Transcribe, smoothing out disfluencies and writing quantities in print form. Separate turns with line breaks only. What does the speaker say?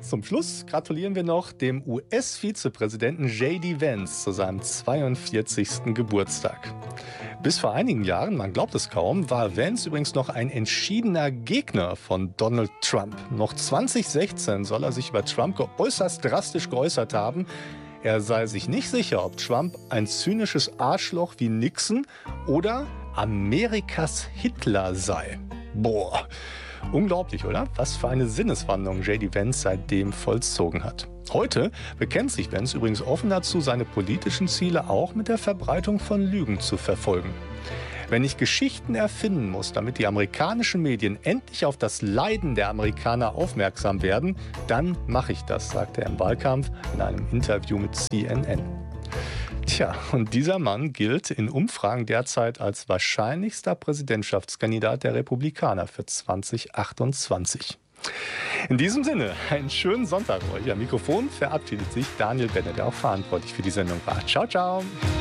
Zum Schluss gratulieren wir noch dem US-Vizepräsidenten J.D. Vance zu seinem 42. Geburtstag. Bis vor einigen Jahren, man glaubt es kaum, war Vance übrigens noch ein entschiedener Gegner von Donald Trump. Noch 2016 soll er sich über Trump äußerst drastisch geäußert haben. Er sei sich nicht sicher, ob Trump ein zynisches Arschloch wie Nixon oder Amerikas Hitler sei. Boah, unglaublich, oder? Was für eine Sinneswandlung J.D. Vance seitdem vollzogen hat. Heute bekennt sich Vance übrigens offen dazu, seine politischen Ziele auch mit der Verbreitung von Lügen zu verfolgen. Wenn ich Geschichten erfinden muss, damit die amerikanischen Medien endlich auf das Leiden der Amerikaner aufmerksam werden, dann mache ich das, sagte er im Wahlkampf in einem Interview mit CNN. Tja, und dieser Mann gilt in Umfragen derzeit als wahrscheinlichster Präsidentschaftskandidat der Republikaner für 2028. In diesem Sinne, einen schönen Sonntag euch. Am Mikrofon verabschiedet sich Daniel Benne, der auch verantwortlich für die Sendung war. Ciao, ciao.